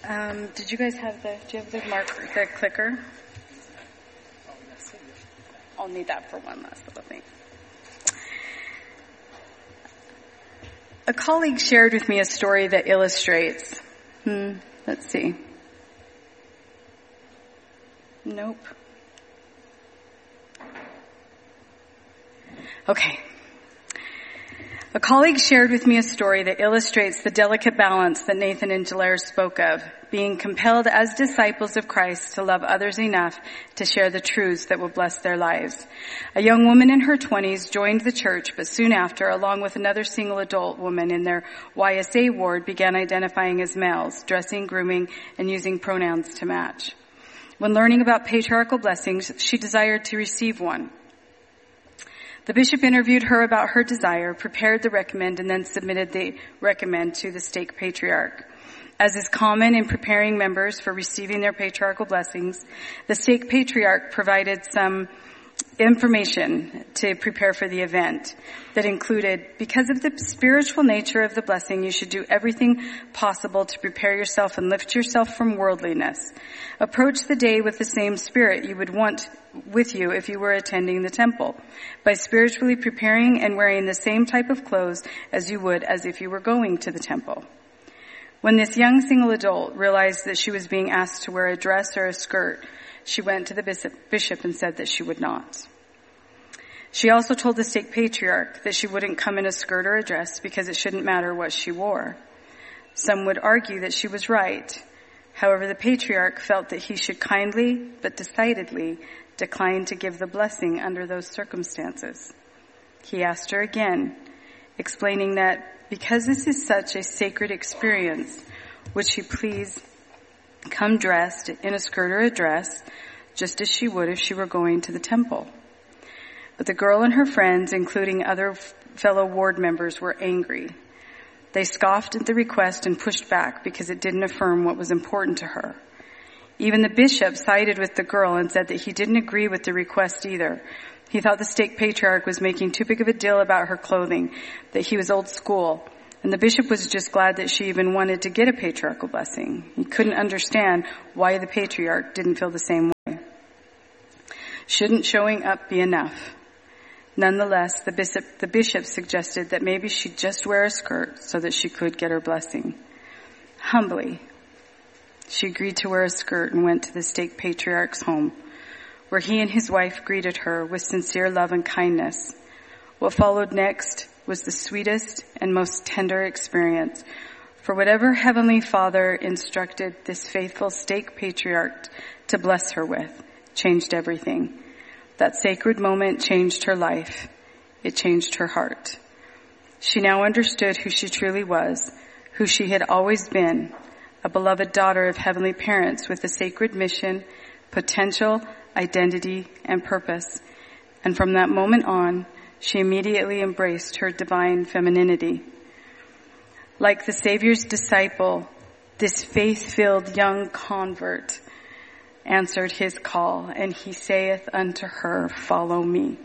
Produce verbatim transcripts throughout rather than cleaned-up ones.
Um, did you guys have the, do you have the mark, the clicker? I'll need that for one last little thing. A colleague shared with me a story that illustrates, hmm, let's see. Nope. Okay. A colleague shared with me a story that illustrates the delicate balance that Nathan and Jalaire spoke of, being compelled as disciples of Christ to love others enough to share the truths that will bless their lives. A young woman in her twenties joined the church, but soon after, along with another single adult woman in their Y S A ward, began identifying as males, dressing, grooming, and using pronouns to match. When learning about patriarchal blessings, she desired to receive one. The bishop interviewed her about her desire, prepared the recommend, and then submitted the recommend to the stake patriarch. As is common in preparing members for receiving their patriarchal blessings, the stake patriarch provided some information to prepare for the event that included, because of the spiritual nature of the blessing, you should do everything possible to prepare yourself and lift yourself from worldliness. Approach the day with the same spirit you would want with you if you were attending the temple, by spiritually preparing and wearing the same type of clothes as you would as if you were going to the temple. When this young single adult realized that she was being asked to wear a dress or a skirt, she went to the bishop and said that she would not. She also told the stake patriarch that she wouldn't come in a skirt or a dress because it shouldn't matter what she wore. Some would argue that she was right. However, the patriarch felt that he should kindly but decidedly decline to give the blessing under those circumstances. He asked her again, explaining that because this is such a sacred experience, would she please come dressed in a skirt or a dress, just as she would if she were going to the temple. But the girl and her friends, including other fellow ward members, were angry. They scoffed at the request and pushed back because it didn't affirm what was important to her. Even the bishop sided with the girl and said that he didn't agree with the request either. He thought the stake patriarch was making too big of a deal about her clothing, that he was old school. And the bishop was just glad that she even wanted to get a patriarchal blessing. He couldn't understand why the patriarch didn't feel the same way. Shouldn't showing up be enough? Nonetheless, the bishop, the bishop suggested that maybe she'd just wear a skirt so that she could get her blessing. Humbly, she agreed to wear a skirt and went to the stake patriarch's home, where he and his wife greeted her with sincere love and kindness. What followed next was the sweetest and most tender experience, for whatever Heavenly Father instructed this faithful stake patriarch to bless her with changed everything. That sacred moment changed her life. It changed her heart. She now understood who she truly was, who she had always been, a beloved daughter of heavenly parents with a sacred mission, potential, identity, and purpose. And from that moment on, she immediately embraced her divine femininity. Like the Savior's disciple, this faith-filled young convert answered his call, and he saith unto her, follow me.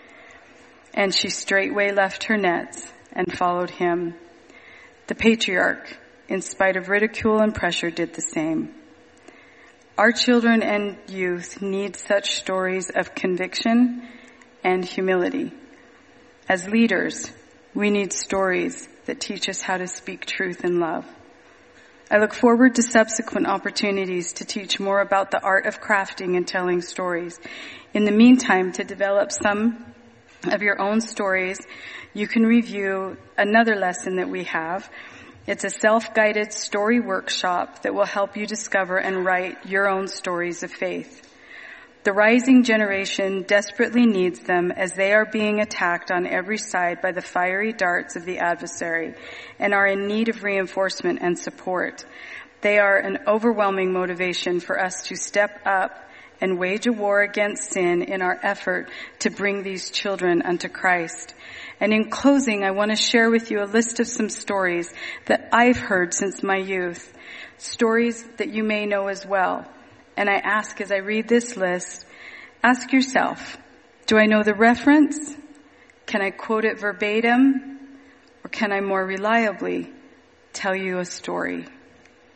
And she straightway left her nets and followed him. The patriarch, in spite of ridicule and pressure, did the same. Our children and youth need such stories of conviction and humility. As leaders, we need stories that teach us how to speak truth in love. I look forward to subsequent opportunities to teach more about the art of crafting and telling stories. In the meantime, to develop some of your own stories, you can review another lesson that we have. It's a self-guided story workshop that will help you discover and write your own stories of faith. The rising generation desperately needs them as they are being attacked on every side by the fiery darts of the adversary and are in need of reinforcement and support. They are an overwhelming motivation for us to step up and wage a war against sin in our effort to bring these children unto Christ. And in closing, I want to share with you a list of some stories that I've heard since my youth, stories that you may know as well. And I ask, as I read this list, ask yourself, do I know the reference? Can I quote it verbatim? Or can I more reliably tell you a story?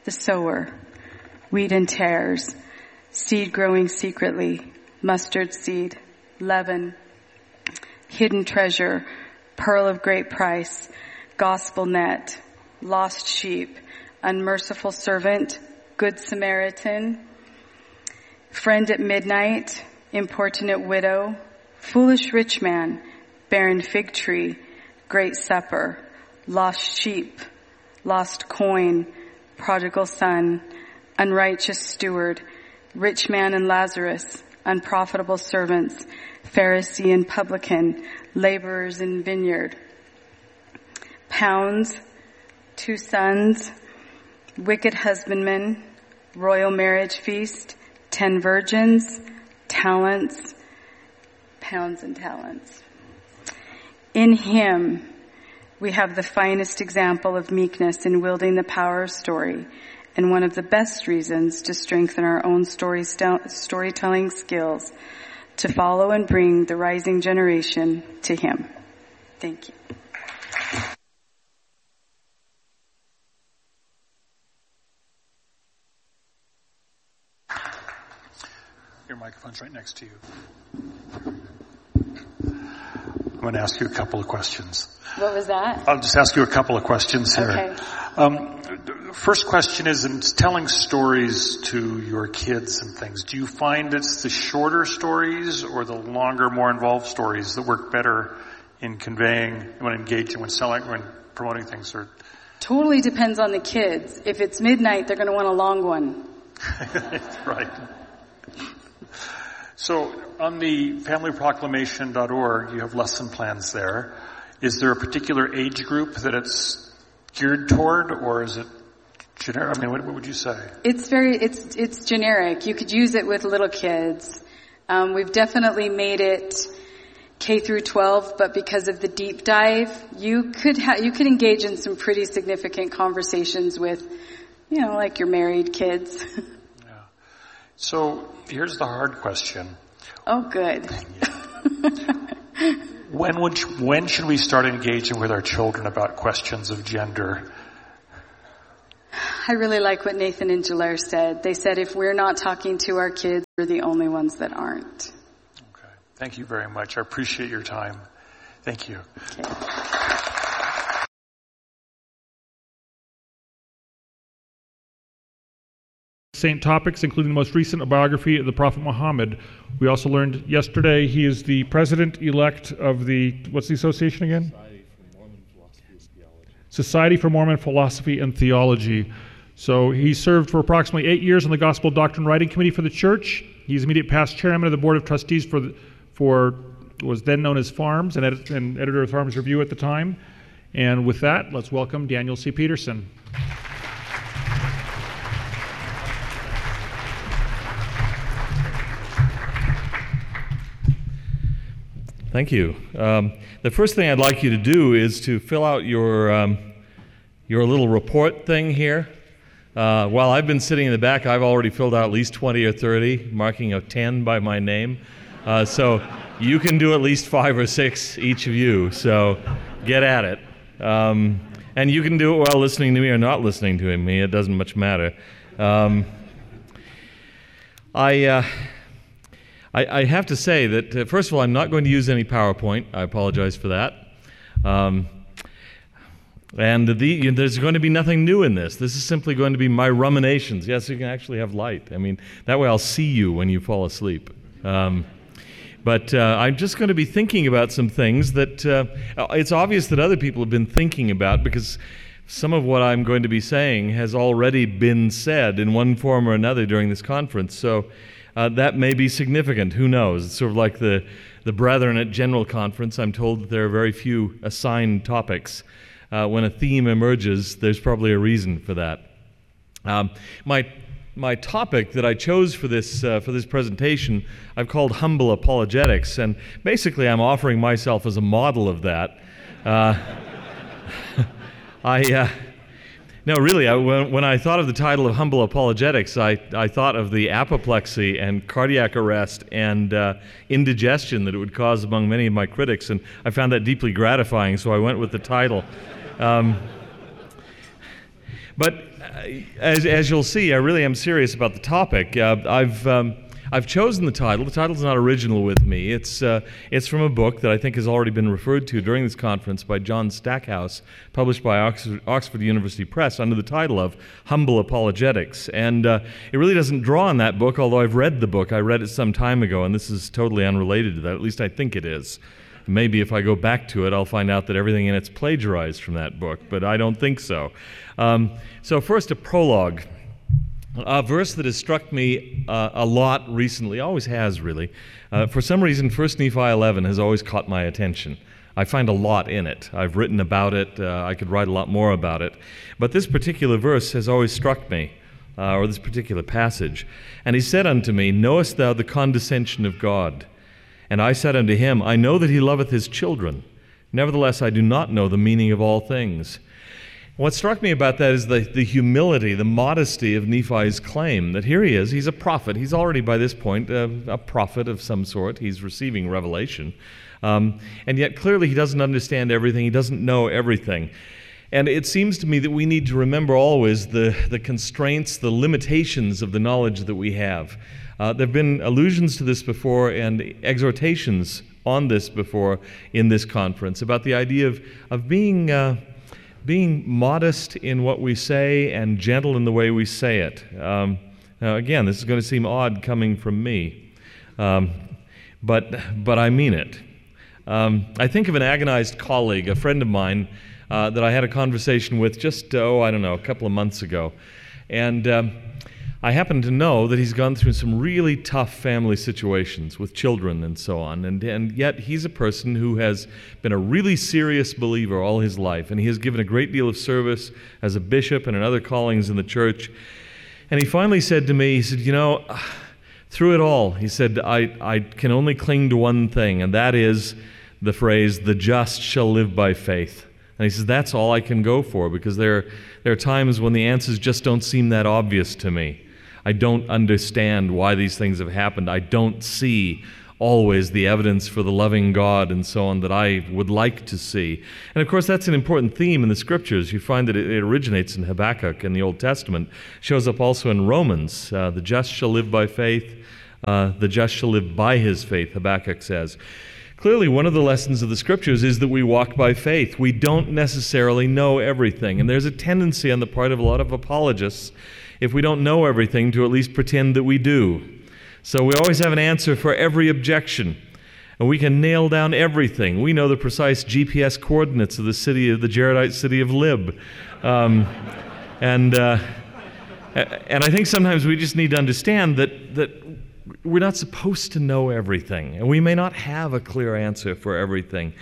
the sower, wheat and tares, seed growing secretly, mustard seed, leaven, hidden treasure, pearl of great price, gospel net, lost sheep, unmerciful servant, good Samaritan, friend at midnight, importunate widow, foolish rich man, barren fig tree, great supper, lost sheep, lost coin, prodigal son, unrighteous steward, rich man and Lazarus, unprofitable servants, Pharisee and publican, laborers in vineyard, pounds, two sons, wicked husbandman, royal marriage feast, ten virgins, talents, pounds and talents. In him, we have the finest example of meekness in wielding the power of story, and one of the best reasons to strengthen our own story st- storytelling skills, to follow and bring the rising generation to him. Thank you. Your microphone's right next to you. I'm going to ask you a couple of questions. What was that? I'll just ask you a couple of questions here. Okay. Um, first question is, in telling stories to your kids and things, do you find it's the shorter stories or the longer, more involved stories that work better in conveying, when engaging, when selling, when promoting things? Or Totally depends on the kids. If it's midnight, they're going to want a long one. Right. So on the family proclamation dot org, you have lesson plans there. Is there a particular age group that it's geared toward, or is it generic? I mean, what, what would you say? It's very, it's it's generic. You could use it with little kids. Um, we've definitely made it K through twelve, but because of the deep dive, you could ha- you could engage in some pretty significant conversations with, you know, like your married kids. Yeah. So here's the hard question. Oh, good. When would you, when should we start engaging with our children about questions of gender? I really like what Nathan and Jalaire said. They said if we're not talking to our kids, we're the only ones that aren't. Okay. Thank you very much. I appreciate your time. Thank you. Okay. Saint topics, including the most recent biography of the Prophet Muhammad. We also learned yesterday he is the president-elect of the, what's the association again? Society for Mormon Philosophy and Theology. So he served for approximately eight years on the Gospel Doctrine Writing Committee for the church. He's immediate past chairman of the Board of Trustees for, the, for what was then known as Farms, and, edit, and editor of Farms Review at the time. And with that, let's welcome Daniel C. Peterson. Thank you. Um, the first thing I'd like you to do is to fill out your um, your little report thing here. Uh, while I've been sitting in the back, I've already filled out at least twenty or thirty, marking a ten by my name. Uh, so you can do at least five or six, each of you. So get at it. Um, and you can do it while listening to me or not listening to me. It doesn't much matter. Um, I... Uh, I, I have to say that, uh, first of all, I'm not going to use any PowerPoint. I apologize for that. Um, and the, you know, there's going to be nothing new in this. This is simply going to be my ruminations. Yes, you can actually have light. I mean, that way I'll see you when you fall asleep. Um, but uh, I'm just going to be thinking about some things that uh, it's obvious that other people have been thinking about, because some of what I'm going to be saying has already been said in one form or another during this conference. So Uh, that may be significant. Who knows? It's sort of like the, the brethren at General Conference. I'm told that there are very few assigned topics. Uh, when a theme emerges, there's probably a reason for that. Um, my my topic that I chose for this uh, for this presentation, I've called Humble Apologetics, and basically I'm offering myself as a model of that. Uh, I. Uh, No, really, I, when, when I thought of the title of Humble Apologetics, I, I thought of the apoplexy and cardiac arrest and uh, indigestion that it would cause among many of my critics, and I found that deeply gratifying, so I went with the title. Um, But uh, as, as you'll see, I really am serious about the topic. Uh, I've um, I've chosen the title. The title's not original with me. It's uh, it's from a book that I think has already been referred to during this conference by John Stackhouse, published by Oxford, Oxford University Press under the title of Humble Apologetics. And uh, it really doesn't draw on that book, although I've read the book. I read it some time ago, and this is totally unrelated to that. At least I think it is. Maybe if I go back to it, I'll find out that everything in it's plagiarized from that book, but I don't think so. Um, so first, a prologue. A verse that has struck me uh, a lot recently, always has really. Uh, for some reason, First Nephi eleven has always caught my attention. I find a lot in it. I've written about it. Uh, I could write a lot more about it. But this particular verse has always struck me, uh, or this particular passage. And he said unto me, Knowest thou the condescension of God? And I said unto him, I know that he loveth his children. Nevertheless, I do not know the meaning of all things. What struck me about that is the, the humility, the modesty of Nephi's claim that here he is, he's a prophet. He's already by this point a, a prophet of some sort. He's receiving revelation. Um, and yet clearly he doesn't understand everything. He doesn't know everything. And it seems to me that we need to remember always the, the constraints, the limitations of the knowledge that we have. Uh, there have been allusions to this before and exhortations on this before in this conference about the idea of, of being, uh, being modest in what we say and gentle in the way we say it. Um, now again, this is going to seem odd coming from me, um, but, but I mean it. Um, I think of an agonized colleague, a friend of mine, uh, that I had a conversation with just, oh, I don't know, a couple of months ago. And um, I happen to know that he's gone through some really tough family situations with children and so on, and, and yet he's a person who has been a really serious believer all his life, and he has given a great deal of service as a bishop and in other callings in the church. And he finally said to me, he said, you know, through it all, he said, I, I can only cling to one thing, and that is the phrase, the just shall live by faith. And he says, that's all I can go for, because there, there are times when the answers just don't seem that obvious to me. I don't understand why these things have happened. I don't see always the evidence for the loving God and so on that I would like to see. And of course, that's an important theme in the Scriptures. You find that it, it originates in Habakkuk in the Old Testament, shows up also in Romans. Uh, the just shall live by faith. Uh, the just shall live by his faith, Habakkuk says. Clearly, one of the lessons of the Scriptures is that we walk by faith. We don't necessarily know everything. And there's a tendency on the part of a lot of apologists, if we don't know everything, to at least pretend that we do. So we always have an answer for every objection, and we can nail down everything. We know the precise G P S coordinates of the city of the Jaredite city of Lib, um, and uh, and I think sometimes we just need to understand that that we're not supposed to know everything, and we may not have a clear answer for everything.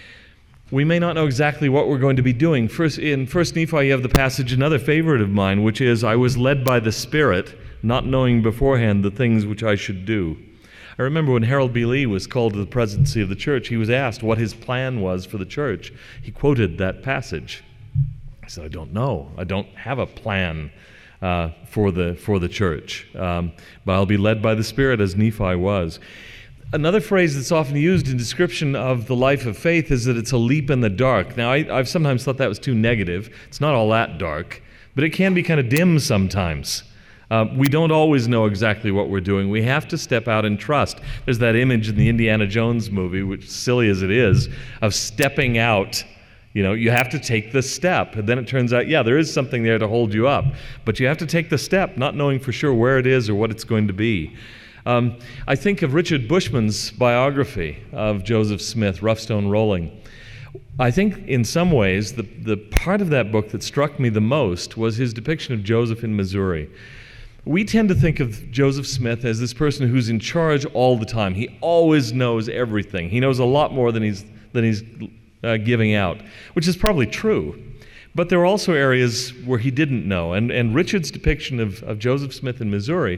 We may not know exactly what we're going to be doing. First, in First Nephi, you have the passage, another favorite of mine, which is, I was led by the Spirit, not knowing beforehand the things which I should do. I remember when Harold B. Lee was called to the presidency of the church, he was asked what his plan was for the church. He quoted that passage. I said, I don't know. I don't have a plan uh, for the for the church. Um, but I'll be led by the Spirit as Nephi was. Another phrase that's often used in description of the life of faith is that it's a leap in the dark. Now, I, I've sometimes thought that was too negative. It's not all that dark, but it can be kind of dim sometimes. Uh, we don't always know exactly what we're doing. We have to step out and trust. There's that image in the Indiana Jones movie, which, silly as it is, of stepping out. You know, you have to take the step. And then it turns out, yeah, there is something there to hold you up. But you have to take the step, not knowing for sure where it is or what it's going to be. Um, I think of Richard Bushman's biography of Joseph Smith, Rough Stone Rolling. I think in some ways the, the part of that book that struck me the most was his depiction of Joseph in Missouri. We tend to think of Joseph Smith as this person who's in charge all the time. He always knows everything. He knows a lot more than he's, than he's uh, giving out, which is probably true. But there are also areas where he didn't know. And, and Richard's depiction of, of Joseph Smith in Missouri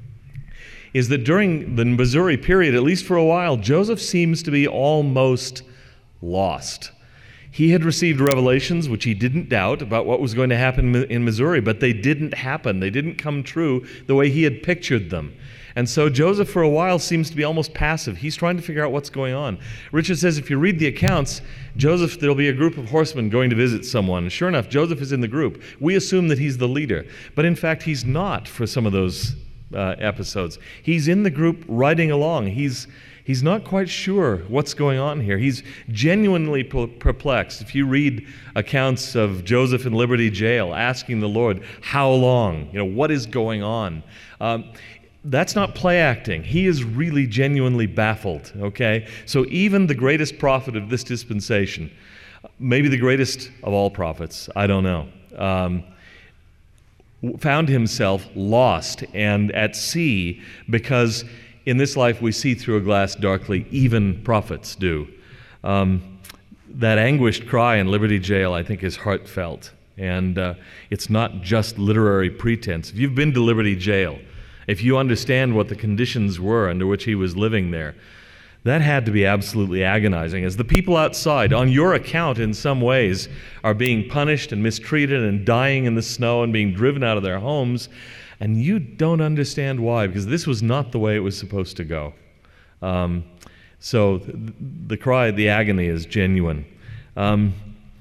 is that during the Missouri period, at least for a while, Joseph seems to be almost lost. He had received revelations, which he didn't doubt, about what was going to happen in Missouri, but they didn't happen. They didn't come true the way he had pictured them. And so Joseph, for a while, seems to be almost passive. He's trying to figure out what's going on. Richard says if you read the accounts, Joseph, there'll be a group of horsemen going to visit someone. Sure enough, Joseph is in the group. We assume that he's the leader. But in fact, he's not for some of those uh, episodes. He's in the group riding along. He's He's not quite sure what's going on here. He's genuinely perplexed. If you read accounts of Joseph in Liberty Jail asking the Lord, how long? You know, what is going on? Um, that's not play acting. He is really genuinely baffled, okay? So even the greatest prophet of this dispensation, maybe the greatest of all prophets, I don't know, um, found himself lost and at sea because in this life we see through a glass darkly, even prophets do. Um, that anguished cry in Liberty Jail, I think, is heartfelt. And uh, it's not just literary pretense. If you've been to Liberty Jail, if you understand what the conditions were under which he was living there, that had to be absolutely agonizing. As the people outside, on your account in some ways, are being punished and mistreated and dying in the snow and being driven out of their homes, and you don't understand why, because this was not the way it was supposed to go. Um, so th- the cry, the agony is genuine. Um,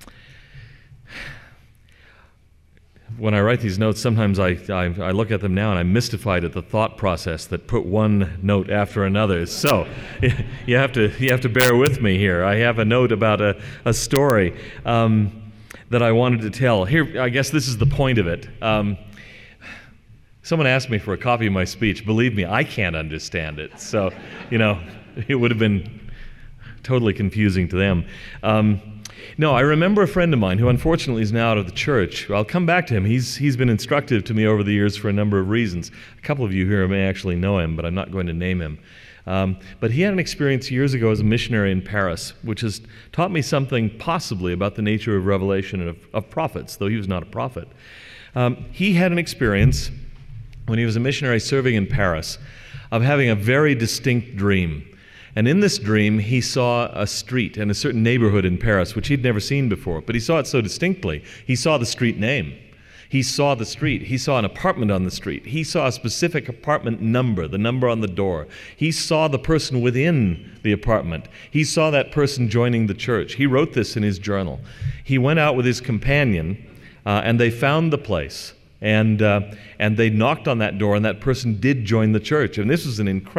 when I write these notes, sometimes I, I, I look at them now and I'm mystified at the thought process that put one note after another. So you have to you have to bear with me here. I have a note about a, a story um, that I wanted to tell. Here, I guess this is the point of it. Um, Someone asked me for a copy of my speech. Believe me, I can't understand it. So, you know, it would have been totally confusing to them. Um, no, I remember a friend of mine who unfortunately is now out of the church. I'll come back to him. He's He's been instructive to me over the years for a number of reasons. A couple of you here may actually know him, but I'm not going to name him. Um, but he had an experience years ago as a missionary in Paris, which has taught me something possibly about the nature of revelation and of, of prophets, though he was not a prophet. Um, he had an experience when he was a missionary serving in Paris, of having a very distinct dream. And in this dream, he saw a street and a certain neighborhood in Paris, which he'd never seen before, but he saw it so distinctly. He saw the street name. He saw the street. He saw an apartment on the street. He saw a specific apartment number, the number on the door. He saw the person within the apartment. He saw that person joining the church. He wrote this in his journal. He went out with his companion, uh, and they found the place. And uh, and they knocked on that door, and that person did join the church. And this was an incredible